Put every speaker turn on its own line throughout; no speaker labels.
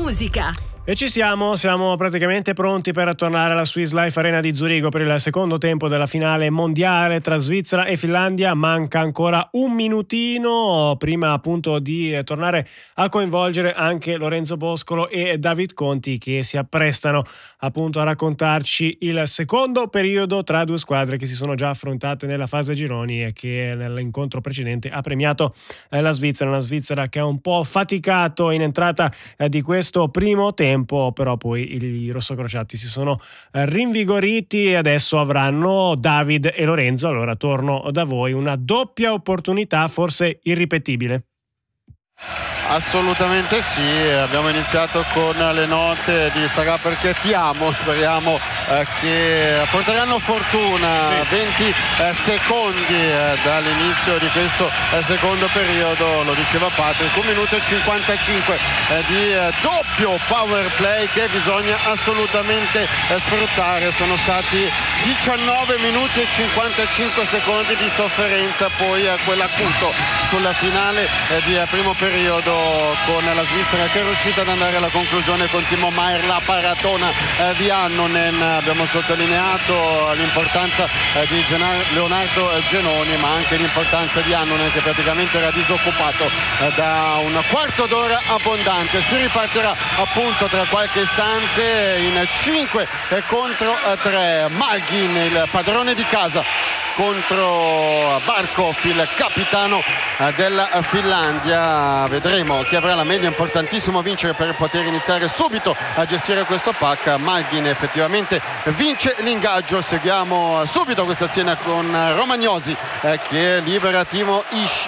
musica.
E siamo praticamente pronti per tornare alla Swiss Life Arena di Zurigo per il secondo tempo della finale mondiale tra Svizzera e Finlandia. Manca ancora un minutino prima appunto di tornare a coinvolgere anche Lorenzo Boscolo e David Conti, che si apprestano appunto a raccontarci il secondo periodo tra due squadre che si sono già affrontate nella fase gironi e che nell'incontro precedente ha premiato la Svizzera, una Svizzera che ha un po' faticato in entrata di questo primo tempo, però poi i rossocrociati si sono rinvigoriti e adesso avranno David e Lorenzo. Allora torno da voi, una doppia opportunità forse irripetibile.
Assolutamente sì, abbiamo iniziato con le note di Starà perché ti amo, speriamo che porteranno fortuna. 20 secondi dall'inizio di questo secondo periodo, lo diceva Patrick, 1 minuto e 55 di doppio power play che bisogna assolutamente sfruttare. Sono stati 19 minuti e 55 secondi di sofferenza, poi quell'acuto sulla finale di primo periodo con la Svizzera che è riuscita ad andare alla conclusione con Timo Maier. La paratona di Annunen, abbiamo sottolineato l'importanza di Leonardo Genoni, ma anche l'importanza di Annunen che praticamente era disoccupato da un quarto d'ora abbondante. Si ripartirà appunto tra qualche istante in 5 contro 3. Malgin, il padrone di casa, contro Barkov, il capitano della Finlandia. Vedremo chi avrà la meglio. Importantissimo vincere per poter iniziare subito a gestire questo pack. Malgin effettivamente vince l'ingaggio. Seguiamo subito questa azione con Romagnosi che libera Timo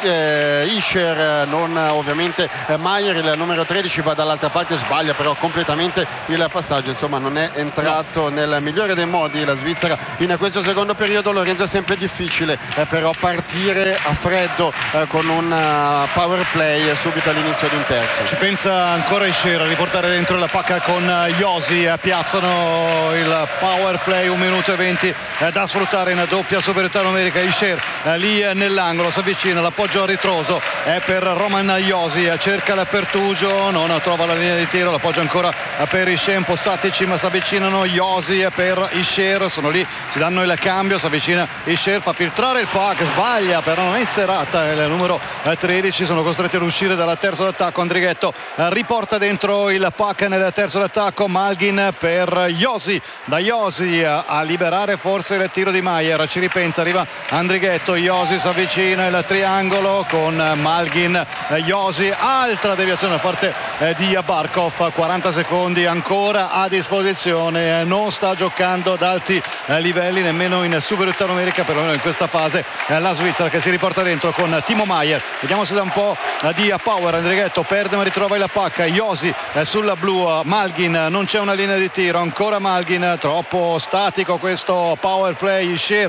Ischer, non ovviamente Maier. Il numero 13 va dall'altra parte, sbaglia però completamente il passaggio, insomma non è entrato nel migliore dei modi la Svizzera in questo secondo periodo. Lorenzo, è sempre difficile però partire a freddo con un power play subito all'inizio di un terzo.
Ci pensa ancora Ischer a riportare dentro la pacca con Josi, piazzano il power play, 1 minuto e 20 da sfruttare in doppia superiorità numerica. Ischer lì nell'angolo, si avvicina, l'appoggio a ritroso è per Roman Josi, cerca l'Pertugio, non trova la linea di tiro, l'appoggio ancora per Ischer, un po' statici ma si avvicinano. Josi per Ischer, sono lì, si danno il cambio, si avvicina Ischer, fa filtrare il pack, sbaglia però non è in serata il numero 13, sono costretti ad uscire dalla terza d'attacco. Andrighetto riporta dentro il pack nel terzo d'attacco. Malgin per Josi, da Josi a liberare forse il tiro di Maier, ci ripensa, arriva Andrighetto, Josi si avvicina, il triangolo con Malgin, Josi, altra deviazione da parte di Barkov. 40 secondi ancora a disposizione, non sta giocando ad alti livelli nemmeno in superiorità numerica, perlomeno in questa fase la Svizzera, che si riporta dentro con Timo Maier. Vediamo se dà un po' di power. Andrighetto perde ma ritrova la pacca. Josi sulla blu, Malgin, non c'è una linea di tiro, ancora Malgin, troppo statico questo power play. Ischer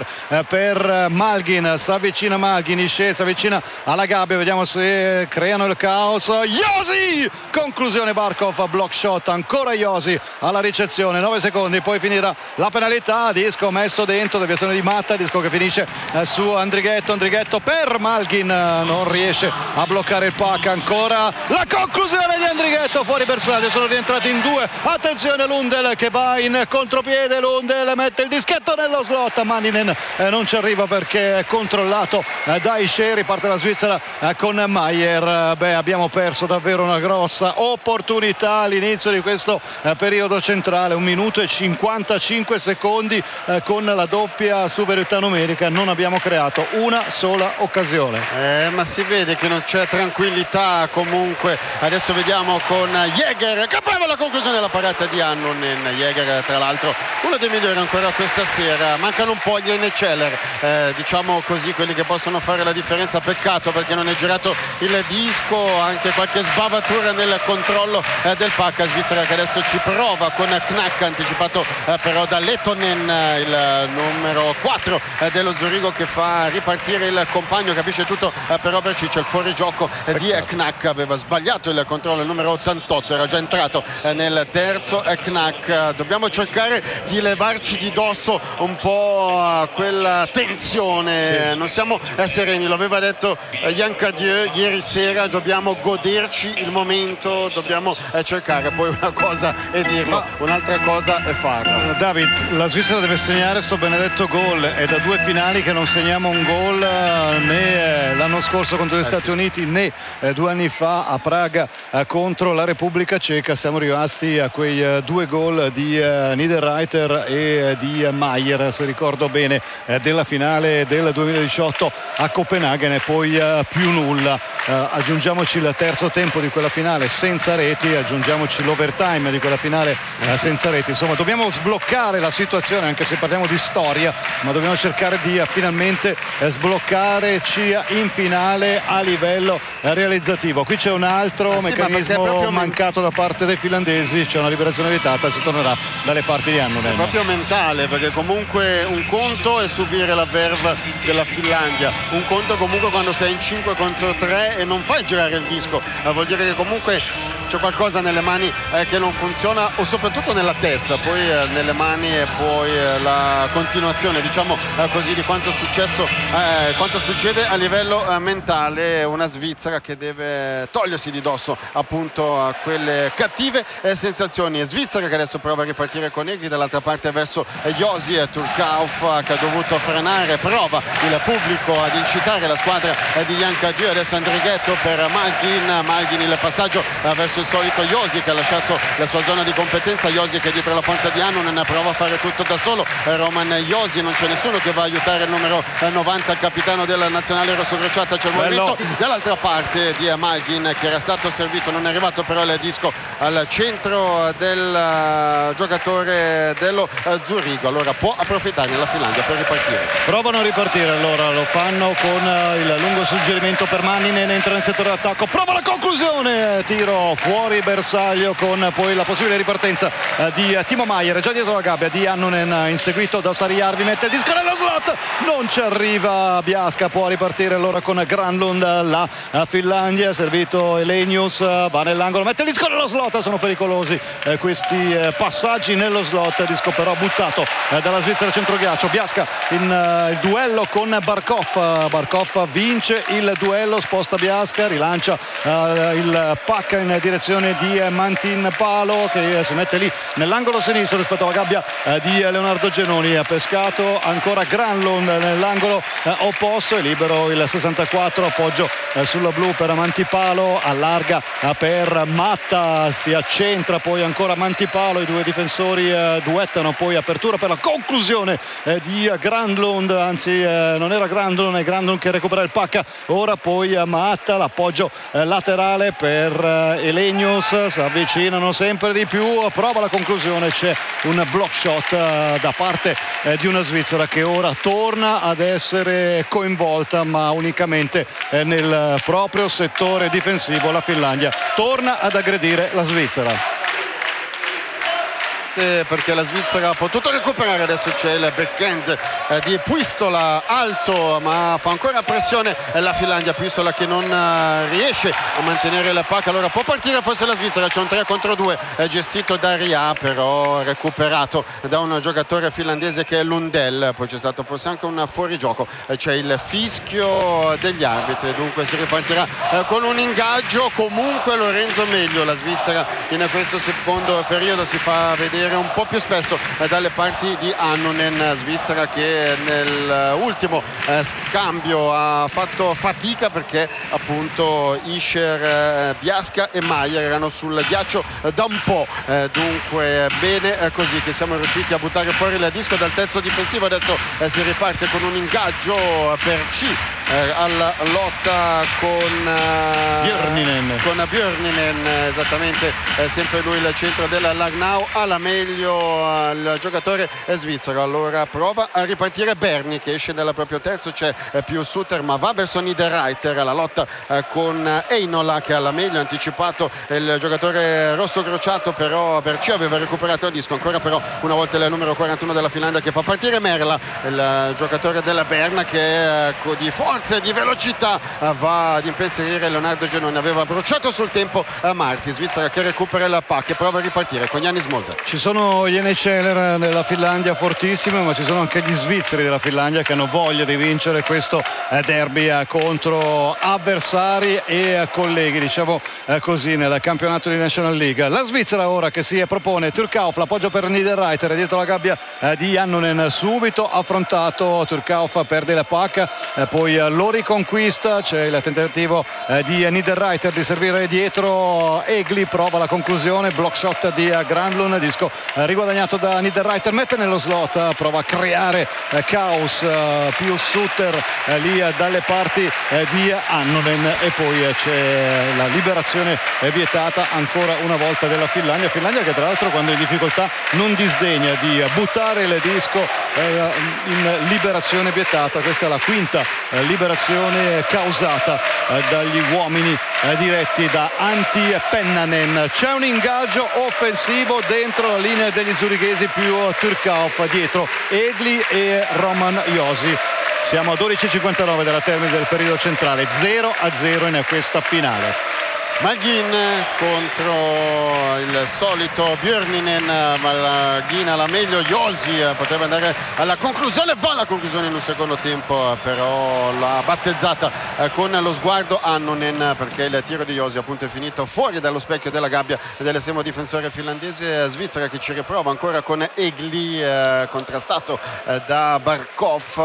per Malgin, si avvicina Malgin, Ischer si avvicina alla gabbia, vediamo se creano il caos. Josi, conclusione Barkov, block shot, ancora Josi alla ricezione, 9 secondi, poi finirà la penalità. Disco messo dentro, deviazione di Matta, disco che finisce su Andrighetto. Andrighetto per Malgin, non riesce a bloccare il pack, ancora la conclusione di Andrighetto, fuori personale, sono rientrati in 2. Attenzione Lundell che va in contropiede, Lundell mette il dischetto nello slot, Manninen non ci arriva perché è controllato da Ischer. Riparte la Svizzera con Maier. Abbiamo perso davvero una grossa opportunità all'inizio di questo periodo centrale, 1 minuto e 55 secondi con la doppia superiorità numerica, non abbiamo creato una sola occasione.
Ma si vede che non c'è tranquillità comunque. Adesso vediamo con Jäger che prova la conclusione della parata di Annunen. Jäger tra l'altro uno dei migliori ancora questa sera. Mancano un po' gli Eneceller, diciamo così, quelli che possono fare la differenza. Peccato perché non è girato il disco, anche qualche sbavatura nel controllo del pack. Svizzera che adesso ci prova con Knack, anticipato però da Lettonen, il numero 4 dello Zurigo che fa ripartire il compagno, capisce tutto per Oberci, c'è il fuorigioco di Knack, aveva sbagliato il controllo, il numero 88 era già entrato nel terzo. Knack, dobbiamo cercare di levarci di dosso un po' quella tensione, non siamo sereni, lo aveva detto Yann Cadieux ieri sera, dobbiamo goderci il momento, dobbiamo cercare, poi una cosa è dirlo, un'altra cosa è farlo.
David, la Svizzera deve segnare sto benedetto gol, è da 2 finali che non segniamo un gol, né l'anno scorso contro gli Stati Uniti né 2 anni fa a Praga contro la Repubblica Ceca. Siamo rimasti a quei 2 gol di Niederreiter e di Maier, se ricordo bene, della finale del 2018 a Copenaghen, e poi più nulla. Aggiungiamoci il terzo tempo di quella finale senza reti, aggiungiamoci l'overtime di quella finale senza reti. Insomma, dobbiamo sbloccare la situazione, anche se parliamo di storia, ma dobbiamo cercare di finalmente sbloccarci in finale a livello realizzativo. Qui c'è un altro meccanismo mancato da parte dei finlandesi, c'è una liberazione vietata, si tornerà dalle parti di Annunen.
È proprio mentale, perché comunque un conto è subire la verve della Finlandia, un conto comunque quando sei in 5 contro 3 e non fai girare il disco, vuol dire che comunque c'è qualcosa nelle mani che non funziona, o soprattutto nella testa, poi nelle mani e poi la continuazione, diciamo così, di quanto è successo, quanto succede a livello mentale. Una Svizzera che deve togliersi di dosso appunto quelle cattive sensazioni. Svizzera che adesso prova a ripartire con Egli, dall'altra parte verso Josi e Turkauf che ha dovuto frenare, prova il pubblico ad incitare la squadra di Yann Cadieux. Adesso Andrighetto per Malgin, il passaggio verso il solito Josi che ha lasciato la sua zona di competenza. Josi che è dietro la punta di Annunen prova a fare tutto da solo. Roman Josi, non c'è nessuno che va a aiutare il numero 90, il capitano della nazionale rossogrecciata. C'è il movimento dall'altra parte di Malgin che era stato servito, non è arrivato però il disco al centro del giocatore dello Zurigo. Allora può approfittare la Finlandia per ripartire.
Provano a ripartire, allora lo fanno con il lungo suggerimento per Manninen, entra nel settore d'attacco, prova la conclusione, tiro fuori bersaglio con poi la possibile ripartenza di Timo Maier, già dietro la gabbia di Annunen, inseguito da Sarijärvi, mette il disco nello slot, non ci arriva Biasca, può ripartire allora con Granlund. La Finlandia, servito Elenius, va nell'angolo, mette il disco nello slot, sono pericolosi questi passaggi nello slot, disco però buttato dalla Svizzera centroghiaccio. Biasca in il duello con Barkov vince il duello, sposta Biasca, rilancia il pack in direzione di Mantin Palo che si mette lì nell'angolo sinistro rispetto alla gabbia di Leonardo Genoni. Ha pescato ancora Granlund nell'angolo opposto, è libero il 64, appoggio sulla blu per Mantipalo, allarga per Matta, si accentra poi ancora Mantipalo, i 2 difensori duettano, poi apertura per la conclusione di Granlund, anzi non era Granlund, è Granlund che recupera il pack, ora poi Matta, l'appoggio laterale per Elenius, si avvicinano sempre di più, prova la conclusione, c'è un block shot da parte di una Svizzera che ora torna ad essere coinvolta ma unicamente nel proprio settore difensivo. La Finlandia torna ad aggredire la Svizzera
perché la Svizzera ha potuto recuperare. Adesso c'è il backhand di Puistola alto ma fa ancora pressione la Finlandia. Puistola che non riesce a mantenere la pacca, allora può partire forse la Svizzera. C'è un 3 contro 2 gestito da Ria, però recuperato da un giocatore finlandese che è Lundell. Poi c'è stato forse anche un fuorigioco, c'è il fischio degli arbitri, dunque si ripartirà con un ingaggio. Comunque Lorenzo meglio la Svizzera in questo secondo periodo, si fa vedere un po' più spesso dalle parti di Annunen. Svizzera che nell'ultimo scambio ha fatto fatica perché appunto Ischer, Biasca e Maier erano sul ghiaccio da un po', dunque bene così che siamo riusciti a buttare fuori il disco dal terzo difensivo. Adesso si riparte con un ingaggio per C alla lotta con Björninen, esattamente, sempre lui il centro della Langnau. Alla meglio il giocatore svizzero. Allora prova a ripartire Berni, che esce dal proprio terzo, c'è più Suter ma va verso Niederreiter. La lotta con Einola, che alla meglio ha anticipato il giocatore rosso crociato, però Berci aveva recuperato il disco. Ancora però una volta il numero 41 della Finlandia che fa partire Merla, il giocatore della Berna, che di forza e di velocità va ad impensierire Leonardo Genoni. Aveva bruciato sul tempo Marti. Svizzera che recupera la PAC e prova a ripartire con Yannis Moser.
Ci sono gli Eneceler nella Finlandia fortissimi, ma ci sono anche gli svizzeri della Finlandia che hanno voglia di vincere questo derby contro avversari e colleghi, diciamo così, nel campionato di National League. La Svizzera ora che si propone Turkauf, l'appoggio per Niederreiter dietro la gabbia di Jannonen, subito affrontato. Turkauf perde la PAC, poi lo riconquista, c'è il tentativo di Niederreiter di servire dietro. Egli prova la conclusione, block shot di Granlund, disco riguadagnato da Niederreiter, mette nello slot, prova a creare caos, più Suter lì dalle parti di Annonen, e poi c'è la liberazione vietata ancora una volta della Finlandia che tra l'altro quando è in difficoltà non disdegna di buttare il disco in liberazione vietata. Questa è la quinta liberazione causata dagli uomini diretti da Antti Pennanen. C'è un ingaggio offensivo dentro la linea degli zurichesi, più Turkauf dietro Egli e Roman Josi. Siamo a 12:59 dalla termine del periodo centrale, 0-0 in questa finale.
Malgin contro il solito Björninen, Malgin alla meglio, Josi potrebbe andare alla conclusione, va alla conclusione in un secondo tempo, però l'ha battezzata con lo sguardo Annonen, perché il tiro di Josi appunto è finito fuori dallo specchio della gabbia dell'estremo difensore finlandese. Svizzera che ci riprova ancora con Egli, contrastato da Barkov,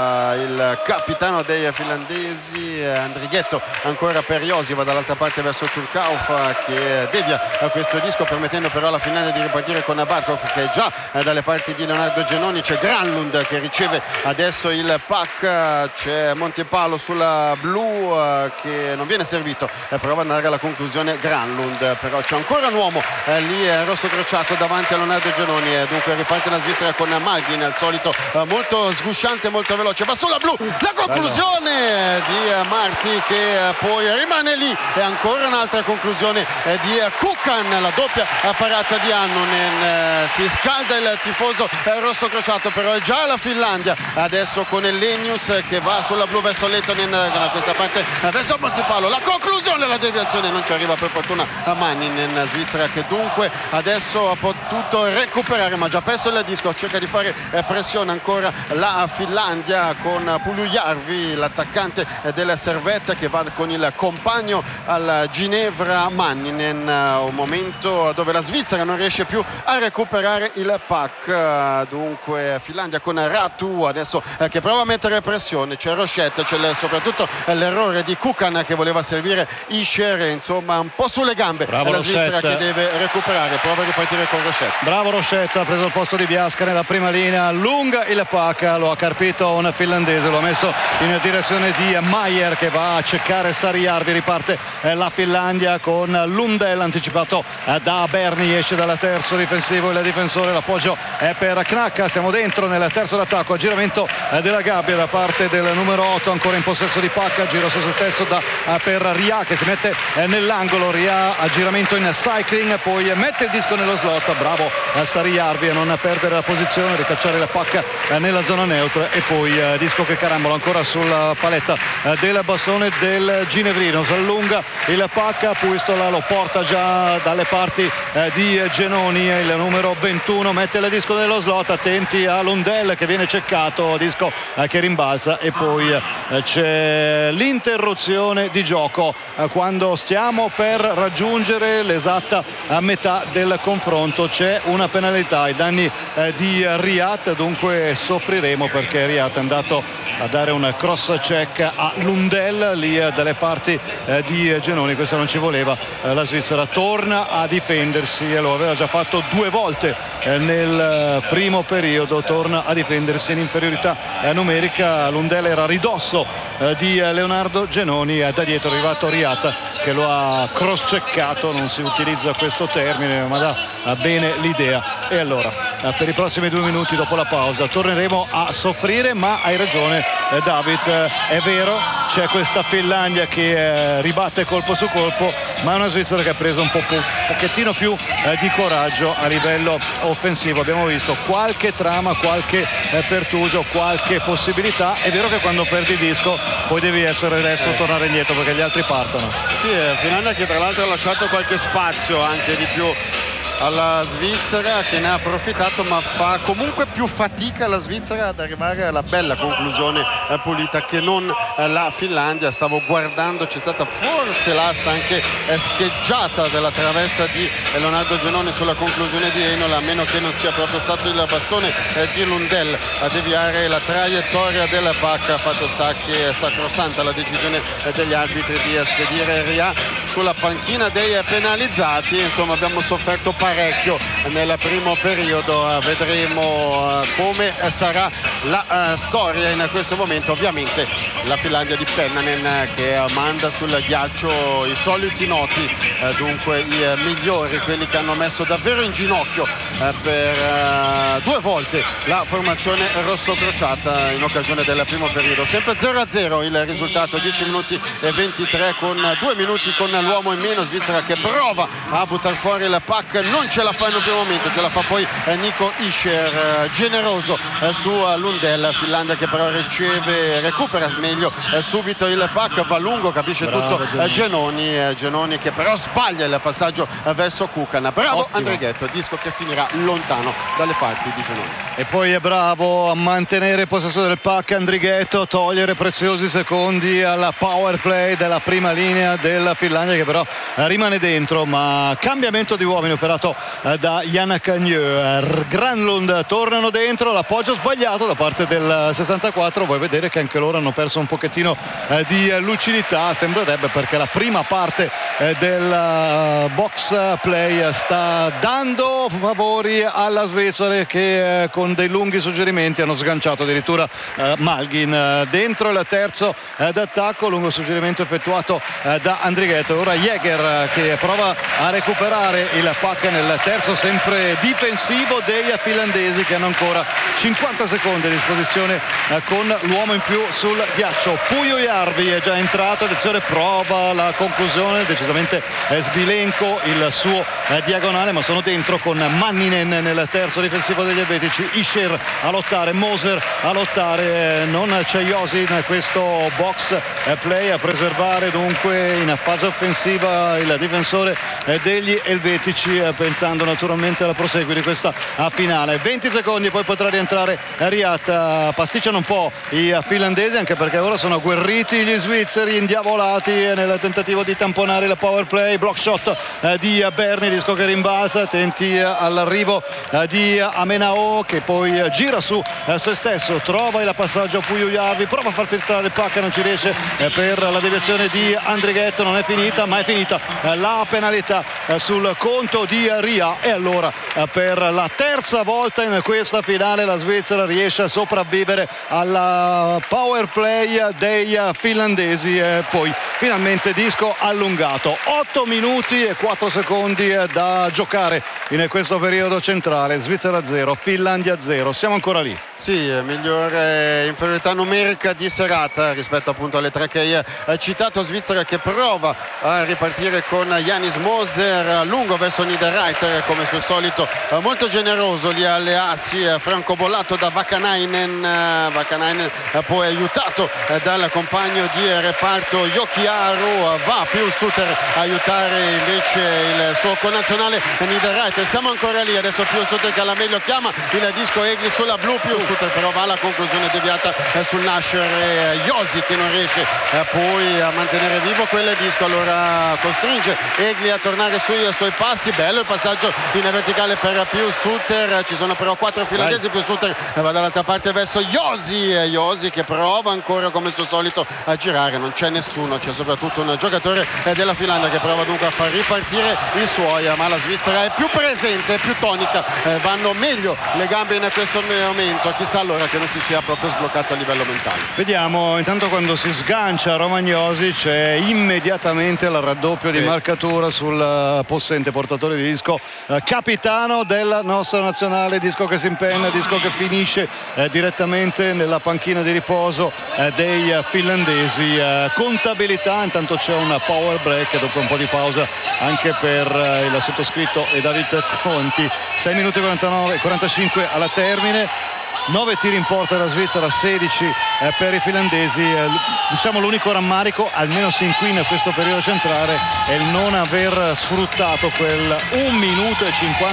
il capitano dei finlandesi. Andrighetto ancora per Josi, va dall'altra parte verso Turkauf, che devia questo disco, permettendo però alla Finlandia di ripartire con Barkov, che è già dalle parti di Leonardo Genoni. C'è Granlund che riceve adesso il pack, c'è Montepalo sulla blu che non viene servito, prova ad andare alla conclusione Granlund, però c'è ancora un uomo lì rosso crociato davanti a Leonardo Genoni, dunque riparte la Svizzera con Malgin, al solito molto sgusciante, molto veloce, va sulla blu, la conclusione di Marti, che poi rimane lì, e ancora un'altra conclusione di Kukan, la doppia parata di Annonen. Si scalda il tifoso rosso crociato, però è già la Finlandia adesso con Elenius che va sulla blu verso Lehtonen, da questa parte verso Montepalo, la conclusione, la deviazione non ci arriva per fortuna a Manninen. Svizzera che dunque adesso ha potuto recuperare ma già perso il disco, cerca di fare pressione ancora la Finlandia con Puljujärvi, l'attaccante della Servette, che va con il compagno al Ginevra Manninen. Un momento dove la Svizzera non riesce più a recuperare il pack, dunque Finlandia con Ratu adesso che prova a mettere pressione, c'è Rochette, c'è soprattutto l'errore di Kukan che voleva servire Ischer, insomma un po' sulle gambe.
Bravo
la
Rochette.
Svizzera che deve recuperare, prova a ripartire con Rochette.
Bravo Rochette, ha preso il posto di Biasca nella prima linea, lunga il pack, lo ha carpito un finlandese, lo ha messo in direzione di Maier che va a cercare Sarjärvi. Riparte la Finlandia con Lundell anticipato da Berni, esce dal terzo difensivo il difensore, l'appoggio è per Knack. Siamo dentro nel terzo d'attacco, aggiramento della gabbia da parte del numero 8 ancora in possesso di pacca, giro su se stesso per Ria che si mette nell'angolo. Ria aggiramento in cycling, poi mette il disco nello slot, bravo Sarjärvi a non perdere la posizione, ricacciare la pacca nella zona neutra, e poi disco che carambola ancora sulla paletta del bastone del ginevrino. S'allunga il pacca, Puistola lo porta già dalle parti di Genoni, il numero 21 mette il disco nello slot, attenti a Lundell che viene ceccato, disco che rimbalza, e poi c'è l'interruzione di gioco quando stiamo per raggiungere l'esatta metà del confronto. C'è una penalità ai danni di Riat, dunque soffriremo perché Riat è andato a dare un cross check a Lundell lì dalle parti di Genoni. Questa forse non ci voleva. La Svizzera torna a difendersi e lo aveva già fatto 2 volte nel primo periodo, torna a difendersi in inferiorità numerica. Lundell era a ridosso di Leonardo Genoni, da dietro è arrivato Riata che lo ha cross-checkato, non si utilizza questo termine ma dà bene l'idea. E allora per i prossimi 2 minuti dopo la pausa torneremo a soffrire, ma hai ragione David, è vero, c'è questa Finlandia che ribatte colpo su colpo, ma è una Svizzera che ha preso un pochettino più di coraggio a livello offensivo. Abbiamo visto qualche trama, qualche pertugio, qualche possibilità. È vero che quando perdi il disco poi devi essere adesso tornare indietro perché gli altri partono.
Sì, Finlandia che tra l'altro ha lasciato qualche spazio anche di più alla Svizzera, che ne ha approfittato, ma fa comunque più fatica la Svizzera ad arrivare alla bella conclusione pulita che non la Finlandia. Stavo guardando, c'è stata forse l'asta anche scheggiata della traversa di Leonardo Genoni sulla conclusione di Heinola, a meno che non sia proprio stato il bastone di Lundell a deviare la traiettoria della pacca. Fatto sta che è sacrosanta la decisione degli arbitri di spedire Ria sulla panchina dei penalizzati. Insomma, abbiamo sofferto parecchio nel primo periodo, vedremo come sarà la storia in questo momento. Ovviamente la Finlandia di Pennanen che manda sul ghiaccio i soliti noti, dunque i migliori, quelli che hanno messo davvero in ginocchio per 2 volte la formazione rosso-crociata in occasione del primo periodo. Sempre 0-0 il risultato, 10 minuti e 23 con 2 minuti con l'uomo in meno. Svizzera che prova a buttare fuori il pack, non ce la fa in un primo momento, ce la fa poi Nico Ischer, generoso su Lundell. Finlandia che però recupera meglio subito il pack, va lungo, capisce tutto Genoni che però sbaglia il passaggio verso Kukan. Bravo Andrighetto, disco che finirà lontano dalle parti di Genoni.
E poi è bravo a mantenere il possesso del pack Andrighetto, togliere preziosi secondi alla power play della prima linea della Finlandia, che però rimane dentro, ma cambiamento di uomini operato da Jan Cagneux. Granlund tornano dentro, l'appoggio sbagliato da parte del 64. Vuoi vedere che anche loro hanno perso un pochettino di lucidità, sembrerebbe, perché la prima parte del box play sta dando favori alla Svizzera, che con dei lunghi suggerimenti hanno sganciato addirittura Malgin dentro il terzo d'attacco. Lungo suggerimento effettuato da Andrighetto. Ora Jäger che prova a recuperare il pack nel terzo sempre difensivo dei finlandesi, che hanno ancora 50 secondi a disposizione con l'uomo in più sul ghiaccio. Puujujärvi è già entrato, attenzione, prova la conclusione, decisamente sbilenco il suo diagonale, ma sono dentro con Manninen nel terzo difensivo degli elvetici. Ischer a lottare, Moser a lottare, non c'è Josi in questo box play a preservare dunque in fase offensiva il difensore degli elvetici, pensando naturalmente alla proseguo di questa finale. 20 secondi, poi potrà rientrare Riat. Pasticciano un po' i finlandesi, anche perché ora sono agguerriti gli svizzeri, indiavolati nel tentativo di tamponare la power play. Block shot di Berni, disco che rimbalza, attenti all'arrivo di Amenao, che poi gira su se stesso, trova il passaggio a Puujujärvi, prova a far filtrare il pack, non ci riesce per la deviazione di Andrighetto. Non è finita, ma è finita la penalità sul conto di Ria, e allora per la terza volta in questa finale la Svizzera riesce a sopravvivere alla power play dei finlandesi, e poi finalmente disco allungato. 8 minuti e 4 secondi da giocare in questo periodo centrale. Svizzera 0, Finlandia 0, siamo ancora lì.
Sì, migliore inferiorità numerica di serata rispetto appunto alle 3 che hai citato. Svizzera che prova a ripartire con Janis Moser lungo verso Niederreiter, come sul solito molto generoso lì alle assi, francobollato da Vakanainen. Vakanainen poi aiutato dal compagno di reparto Jokiharju, va più Suter a aiutare invece il suo connazionale Niederreiter. Siamo ancora lì, adesso più Suter che alla meglio chiama il disco Egli sulla blu, più Suter però va alla conclusione deviata sul Nasher, e Josi che non riesce poi a mantenere vivo quel disco, allora costringe Egli a tornare sui suoi passi. Bello il passaggio in verticale per Pius Suter, ci sono però 4 finlandesi. Pius Suter va dall'altra parte verso Josi che prova ancora come suo solito a girare, non c'è nessuno, c'è soprattutto un giocatore della Finlandia che prova dunque a far ripartire i suoi, ma la Svizzera è più presente, più tonica, vanno meglio le gambe in questo momento, chissà allora che non si sia proprio sbloccato a livello mentale.
Vediamo, intanto quando si sgancia Romagnosi c'è immediatamente il raddoppio di marcatura sul possente portatore di disco, capitano della nostra nazionale, disco che si impenna, disco che finisce direttamente nella panchina di riposo dei finlandesi. Contabilità, intanto c'è un power break dopo un po' di pausa anche per il sottoscritto e David Conti. 6 minuti e 45 alla termine. 9 tiri in porta della Svizzera, 16 per i finlandesi. Diciamo l'unico rammarico, almeno sin qui in questo periodo centrale, è il non aver sfruttato quel 1 minuto e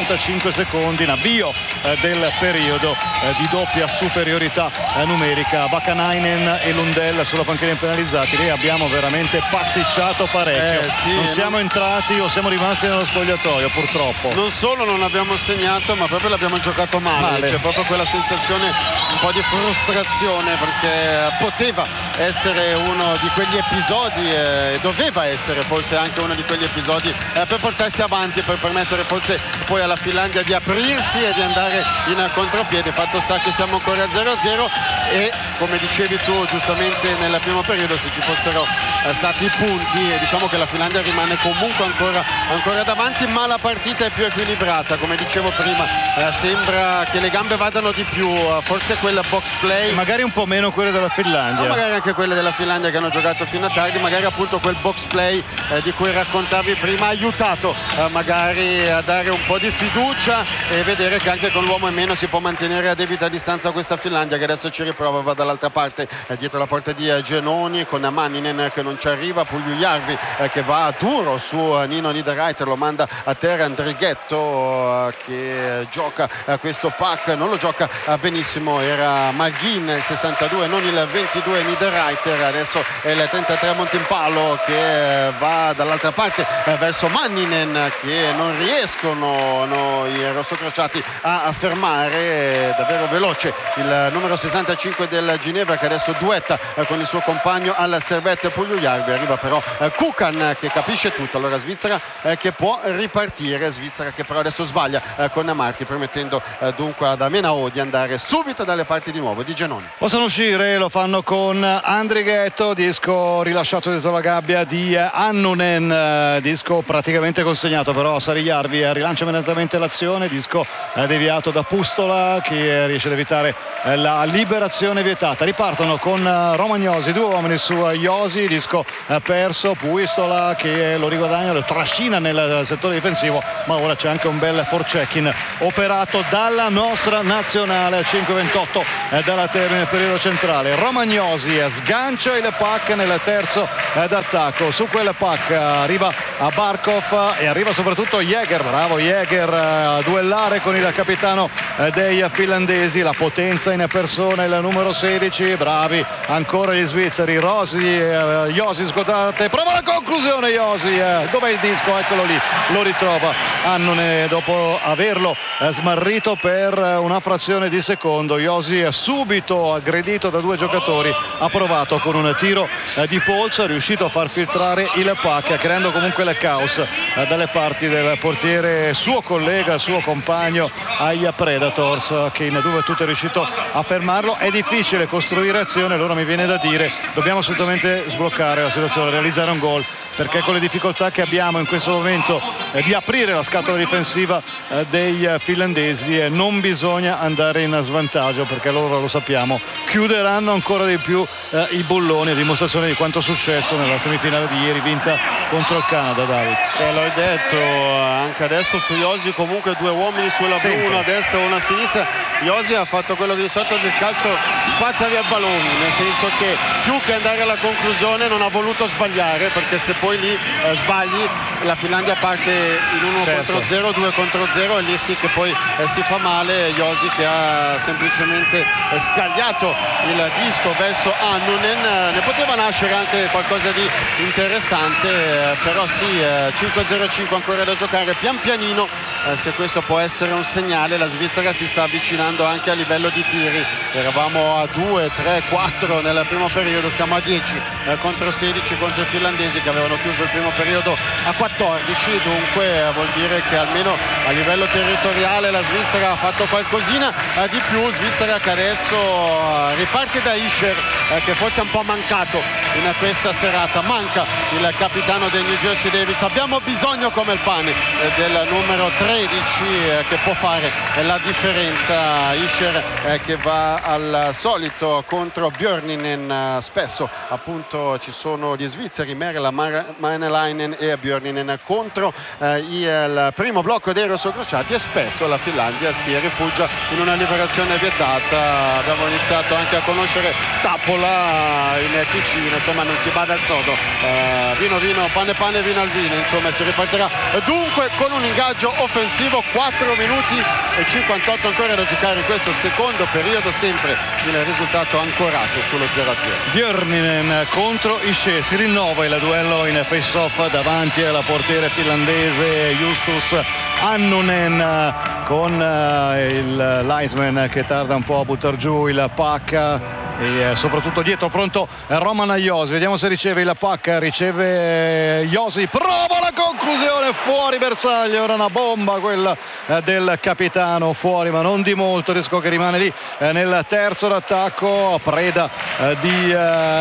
55 secondi in avvio del periodo di doppia superiorità numerica. Vakanainen e Lundell sulla panchina penalizzati. Lì abbiamo veramente pasticciato parecchio. Non siamo entrati o siamo rimasti nello spogliatoio, purtroppo.
Non solo non abbiamo segnato, ma proprio l'abbiamo giocato male. C'è proprio quella sensazione, un po' di frustrazione, perché poteva essere uno di quegli episodi, doveva essere forse anche uno di quegli episodi per portarsi avanti, per permettere forse poi alla Finlandia di aprirsi e di andare in contropiede. Fatto sta che siamo ancora 0-0 e, come dicevi tu giustamente nel primo periodo, se ci fossero stati i punti, diciamo che la Finlandia rimane comunque ancora davanti, ma la partita è più equilibrata. Come dicevo prima, sembra che le gambe vadano di più, forse quel box play,
magari un po' meno quelle della Finlandia,
magari anche quelle della Finlandia che hanno giocato fino a tardi, magari appunto quel box play di cui raccontavi prima ha aiutato magari a dare un po' di fiducia e vedere che anche con l'uomo in meno si può mantenere a debita distanza questa Finlandia, che adesso ci riprova, va dall'altra parte dietro la porta di Genoni con Manninen che non ci arriva, Puljujärvi che va duro su Nino Niederreiter, lo manda a terra. Andrighetto che gioca questo pack, non lo gioca benissimo, era Malghin il 62, non il 22 Niederreiter. Adesso è il 33 Montimpalo che va dall'altra parte verso Manninen, che non riescono i rossocrociati a fermare. Davvero veloce il numero 65 del Ginevra, che adesso duetta con il suo compagno al servette Puljujärvi. Arriva però Kukan che capisce tutto. Allora Svizzera che può ripartire, Svizzera che però adesso sbaglia con Marti, permettendo dunque ad Amenao di andare subito dalle parti di nuovo di Genoni.
Possono uscire, lo fanno con Andrighetto, disco rilasciato dietro la gabbia di Annunen, disco praticamente consegnato però a Sarijärvi, rilancia immediatamente l'azione, disco deviato da Pustola che riesce ad evitare la liberazione vietata. Ripartono con Romagnosi, 2 uomini su Josi, disco perso, Pustola che lo riguadagna, lo trascina nel settore difensivo, ma ora c'è anche un bel forechecking operato dalla nostra nazionale a 5:28 dalla termine del periodo centrale. Romagnosi sgancia il pack nel terzo d'attacco, su quel pack arriva a Barkov e arriva soprattutto Jäger, bravo Jäger a duellare con il capitano dei finlandesi, la potenza in persona, il numero 16, bravi ancora gli svizzeri. Josi scotate, prova la conclusione Josi, dov'è il disco? Eccolo lì, lo ritrova Annunen dopo averlo smarrito per una frazione di secondo. Josi subito aggredito da 2 giocatori, ha provato con un tiro di polso, è riuscito a far filtrare il pack, creando comunque il caos dalle parti del portiere, suo collega, suo compagno ai Predators, che in 2 battute è riuscito a fermarlo. È difficile costruire azione, allora mi viene da dire dobbiamo assolutamente sbloccare la situazione, realizzare un gol, perché con le difficoltà che abbiamo in questo momento di aprire la scatola difensiva dei finlandesi non bisogna andare in svantaggio, perché loro, lo sappiamo, chiuderanno ancora di più i bulloni, a dimostrazione di quanto è successo nella semifinale di ieri vinta contro il Canada. David,
l'hai detto anche adesso su Josi, comunque 2 uomini sulla blu, una a destra e una a sinistra. Josi ha fatto quello che di solito del calcio spazza via balloni, nel senso che più che andare alla conclusione non non ha voluto sbagliare, perché se poi lì sbagli la Finlandia parte in 1 contro 0, 2 contro 0 e lì sì che poi si fa male. Josi che ha semplicemente scagliato il disco verso Annunen. Ne poteva nascere anche qualcosa di interessante, però sì, 5-0-5 ancora da giocare pian pianino. Se questo può essere un segnale, la Svizzera si sta avvicinando anche a livello di tiri. Eravamo a 2, 3, 4 nel primo periodo, siamo a 10 contro 16 contro i finlandesi che avevano chiuso il primo periodo a 14. Dunque vuol dire che almeno a livello territoriale la Svizzera ha fatto qualcosina di più. Svizzera che adesso riparte da Hischier, che forse è un po' mancato in questa serata. Manca il capitano dei New Jersey Devils. Abbiamo bisogno come il pane del numero 13 che può fare la differenza. Hischier che va al solito contro Björninen. Spesso appunto ci sono gli svizzeri, Merla, Maenalainen e Björninen contro il primo blocco dei rossocrociati, e spesso la Finlandia si rifugia in una liberazione vietata. Abbiamo iniziato anche a conoscere Tappola in Ticino, insomma non si bada al sodo, vino vino, pane pane, vino al vino, insomma si ripartirà dunque con un ingaggio offensivo. 4 minuti e 58 ancora da giocare in questo secondo periodo, sempre il risultato ancorato sullo 0-0.
Björninen contro Hischier, si rinnova il duello in face-off davanti alla portiere finlandese Justus Annunen, con il linesman che tarda un po' a buttare giù il puck, e soprattutto dietro pronto Roman Josi. Vediamo se riceve il puck, riceve Josi, prova la conclusione, fuori bersaglio. Era una bomba quella del capitano, fuori ma non di molto. Rischio che rimane lì nel terzo d'attacco, preda di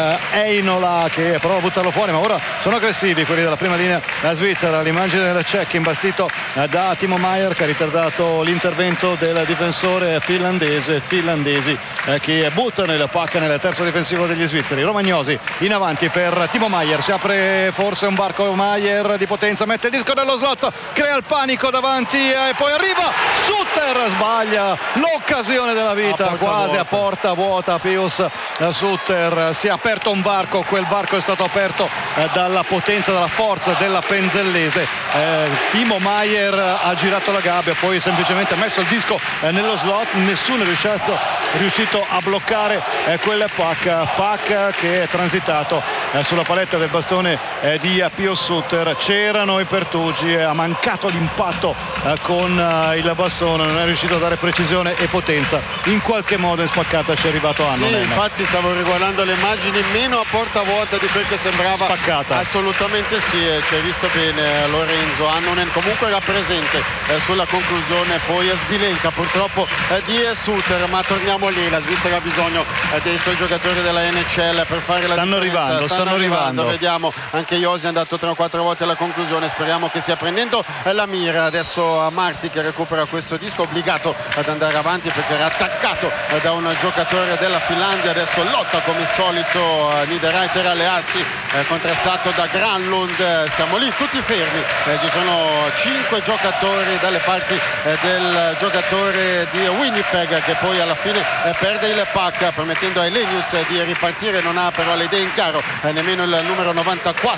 Einola che prova a buttarlo fuori, ma ora sono aggressivi quelli della prima linea svizzera. L'immagine del check imbastito da Timo Meier che ha ritardato l'intervento del difensore finlandese. Finlandesi che buttano il puck nel terzo difensivo degli svizzeri. Romagnosi in avanti per Timo Meier, si apre forse un varco. Meier di potenza mette il disco nello slot, crea il panico davanti e poi arriva Sutter, sbaglia l'occasione della vita, quasi a porta vuota. Pius Sutter, si è aperto un varco, quel varco è stato aperto dalla potenza, dalla forza della Penzellese. Timo Meier ha girato la gabbia, poi semplicemente ha messo il disco nello slot, nessuno è riuscito a bloccare quel puck che è transitato sulla paletta del bastone di Pius Sutter. C'erano i pertugi, ha mancato l'impatto con il bastone, non è riuscito a dare precisione e potenza. In qualche modo in spaccata ci è arrivato Annunen.
Sì, infatti stavo riguardando le immagini, meno a porta vuota di quel che sembrava.
Spaccata.
Assolutamente sì, ci hai visto bene Lorenzo. Annunen comunque era presente sulla conclusione, poi Sbilenka purtroppo di Sutter, ma torniamo lì, la Svizzera ha bisogno dei suoi giocatori della NHL per fare la differenza. Stanno arrivando, vediamo anche Josi è andato 3 o 4 volte alla conclusione, speriamo che stia prendendo la mira. Adesso Marti che recupera questo disco, obbligato ad andare avanti perché era attaccato da un giocatore della Finlandia. Adesso lotta come solito Niederreiter alle assi, contrastato da Granlund. Siamo lì tutti fermi, ci sono 5 giocatori dalle parti del giocatore di Winnipeg che poi alla fine perde il puck permettendo a Elenius di ripartire. Non ha però le idee in chiaro nemmeno il numero 94